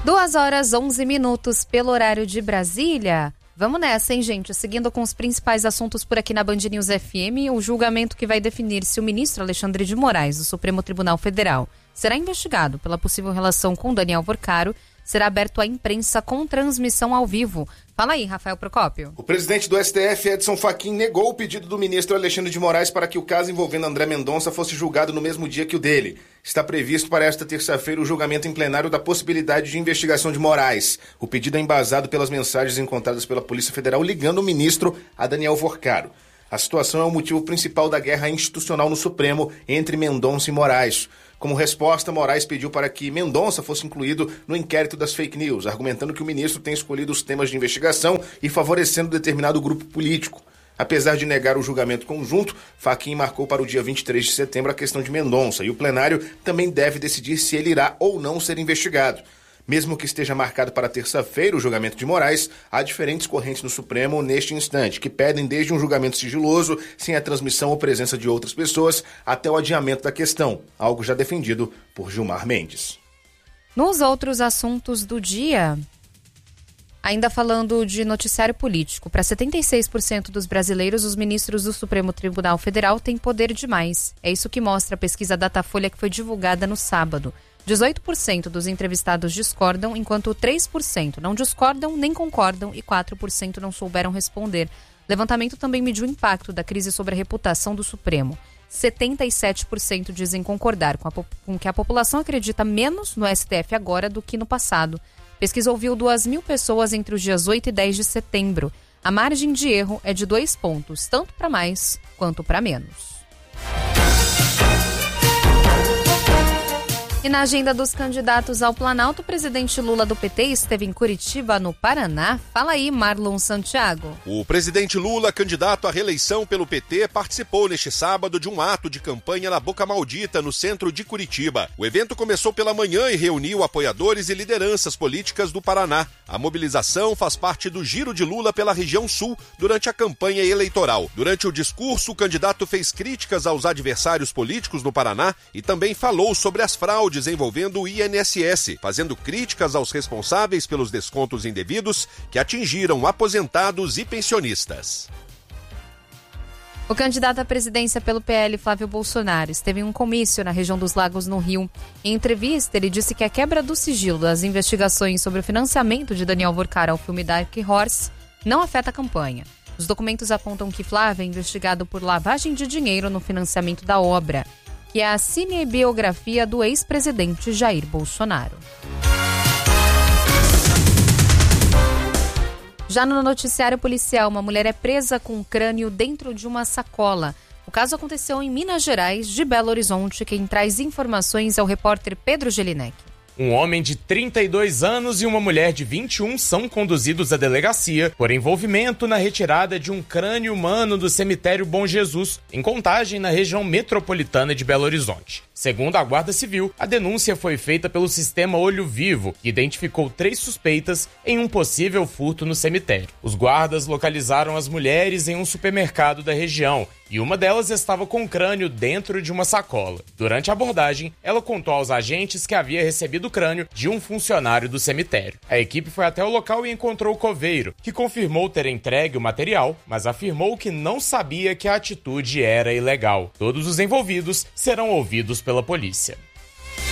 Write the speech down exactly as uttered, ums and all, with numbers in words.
duas horas, onze minutos pelo horário de Brasília. Vamos nessa, hein, gente? Seguindo com os principais assuntos por aqui na Band News F M, o julgamento que vai definir se o ministro Alexandre de Moraes, do Supremo Tribunal Federal, será investigado pela possível relação com Daniel Vorcaro, será aberto à imprensa com transmissão ao vivo. Fala aí, Rafael Procópio. O presidente do S T F, Edson Fachin, negou o pedido do ministro Alexandre de Moraes para que o caso envolvendo André Mendonça fosse julgado no mesmo dia que o dele. Está previsto para esta terça-feira o julgamento em plenário da possibilidade de investigação de Moraes. O pedido é embasado pelas mensagens encontradas pela Polícia Federal ligando o ministro a Daniel Vorcaro. A situação é o motivo principal da guerra institucional no Supremo entre Mendonça e Moraes. Como resposta, Moraes pediu para que Mendonça fosse incluído no inquérito das fake news, argumentando que o ministro tem escolhido os temas de investigação e favorecendo determinado grupo político. Apesar de negar o julgamento conjunto, Fachin marcou para o dia vinte e três de setembro a questão de Mendonça e o plenário também deve decidir se ele irá ou não ser investigado. Mesmo que esteja marcado para terça-feira o julgamento de Moraes, há diferentes correntes no Supremo neste instante, que pedem desde um julgamento sigiloso, sem a transmissão ou presença de outras pessoas, até o adiamento da questão, algo já defendido por Gilmar Mendes. Nos outros assuntos do dia, ainda falando de noticiário político, para setenta e seis por cento dos brasileiros, os ministros do Supremo Tribunal Federal têm poder demais. É isso que mostra a pesquisa Datafolha que foi divulgada no sábado. dezoito por cento dos entrevistados discordam, enquanto três por cento não discordam nem concordam e quatro por cento não souberam responder. O levantamento também mediu o impacto da crise sobre a reputação do Supremo. setenta e sete por cento dizem concordar com, a, com que a população acredita menos no S T F agora do que no passado. A pesquisa ouviu duas mil pessoas entre os dias oito e dez de setembro. A margem de erro é de dois pontos, tanto para mais quanto para menos. E na agenda dos candidatos ao Planalto, o presidente Lula do P T esteve em Curitiba, no Paraná. Fala aí, Marlon Santiago. O presidente Lula, candidato à reeleição pelo P T, participou neste sábado de um ato de campanha na Boca Maldita, no centro de Curitiba. O evento começou pela manhã e reuniu apoiadores e lideranças políticas do Paraná. A mobilização faz parte do giro de Lula pela região sul durante a campanha eleitoral. Durante o discurso, o candidato fez críticas aos adversários políticos no Paraná e também falou sobre as fraudes envolvendo o I N S S, fazendo críticas aos responsáveis pelos descontos indevidos que atingiram aposentados e pensionistas. O candidato à presidência pelo P L, Flávio Bolsonaro, esteve em um comício na região dos Lagos, no Rio. Em entrevista, ele disse que a quebra do sigilo das investigações sobre o financiamento de Daniel Vorcaro ao filme Dark Horse não afeta a campanha. Os documentos apontam que Flávio é investigado por lavagem de dinheiro no financiamento da obra, que é a cinebiografia do ex-presidente Jair Bolsonaro. Já no noticiário policial, uma mulher é presa com um crânio dentro de uma sacola. O caso aconteceu em Minas Gerais, de Belo Horizonte. Quem traz informações é o repórter Pedro Gelinek. Um homem de trinta e dois anos e uma mulher de vinte e um são conduzidos à delegacia por envolvimento na retirada de um crânio humano do cemitério Bom Jesus, em Contagem, na região metropolitana de Belo Horizonte. Segundo a Guarda Civil, a denúncia foi feita pelo sistema Olho Vivo, que identificou três suspeitas em um possível furto no cemitério. Os guardas localizaram as mulheres em um supermercado da região e uma delas estava com o crânio dentro de uma sacola. Durante a abordagem, ela contou aos agentes que havia recebido o crânio de um funcionário do cemitério. A equipe foi até o local e encontrou o coveiro, que confirmou ter entregue o material, mas afirmou que não sabia que a atitude era ilegal. Todos os envolvidos serão ouvidos pela polícia.